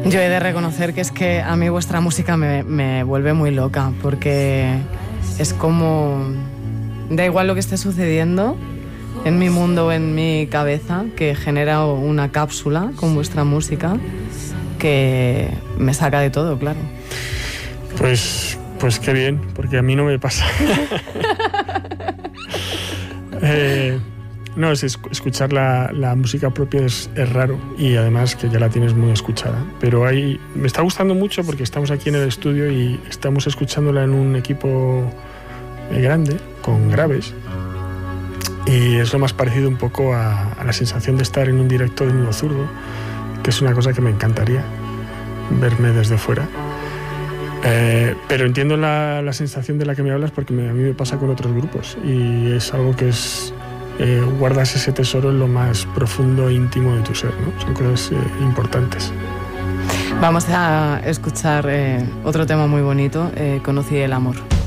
Yo he de reconocer que es que a mí vuestra música me vuelve muy loca, porque es como... Da igual lo que esté sucediendo en mi mundo o en mi cabeza, que genera una cápsula con vuestra música que me saca de todo, claro. Pues qué bien, porque a mí no me pasa. No, escuchar la música propia es raro, y además que ya la tienes muy escuchada. Pero me está gustando mucho porque estamos aquí en el estudio y estamos escuchándola en un equipo grande, con graves, y es lo más parecido un poco a la sensación de estar en un directo de Nudo Zurdo, que es una cosa que me encantaría verme desde fuera. Pero entiendo la sensación de la que me hablas, porque a mí me pasa con otros grupos, y es algo que es... guardas ese tesoro en lo más profundo e íntimo de tu ser, ¿no? Son cosas importantes. Vamos a escuchar otro tema muy bonito, Conocí el amor.